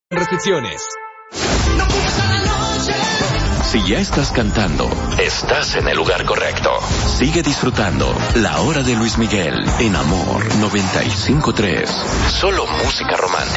Restricciones. Si ya estás cantando, estás en el lugar correcto. Sigue disfrutando La Hora de Luis Miguel en Amor 95.3. Solo música romántica.